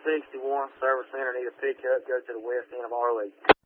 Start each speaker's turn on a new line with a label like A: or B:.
A: 61, Service Center, need a pickup, go to the west end of Arley.